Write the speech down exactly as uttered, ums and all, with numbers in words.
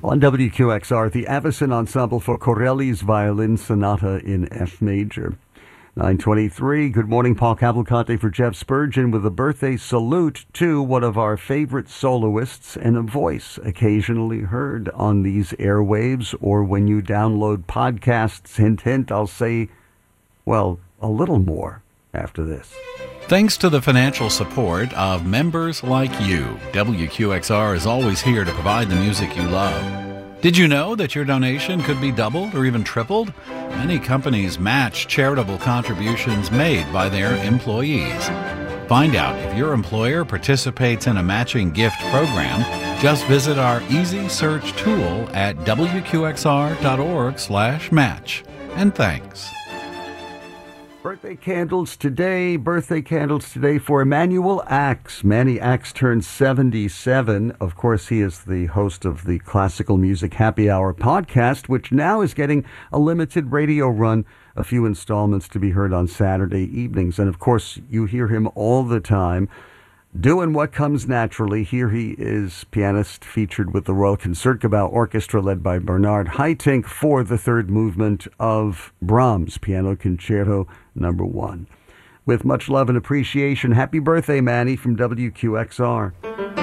On W Q X R, the Avicen Ensemble for Corelli's Violin Sonata in F major. nine twenty-three, good morning, Paul Cavalcante for Jeff Spurgeon with a birthday salute to one of our favorite soloists and a voice occasionally heard on these airwaves or when you download podcasts. Hint, hint, I'll say, well, a little more after this. Thanks to the financial support of members like you, W Q X R is always here to provide the music you love. Did you know that your donation could be doubled or even tripled? Many companies match charitable contributions made by their employees. Find out if your employer participates in a matching gift program. Just visit our easy search tool at W Q X R dot org slash match. And thanks. Birthday candles today, birthday candles today for Emanuel Axe. Manny Axe turns seventy-seven. Of course, he is the host of the Classical Music Happy Hour podcast, which now is getting a limited radio run, a few installments to be heard on Saturday evenings. And of course, you hear him all the time doing what comes naturally. Here he is, pianist featured with the Royal Concertgebouw Orchestra led by Bernard Haitink for the third movement of Brahms' Piano Concerto Number One. With much love and appreciation, happy birthday, Manny, from W Q X R.